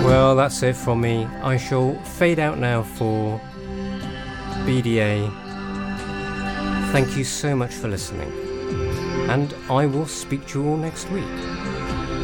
Well, that's it from me. I shall fade out now for BDA. Thank you so much for listening, and I will speak to you all next week.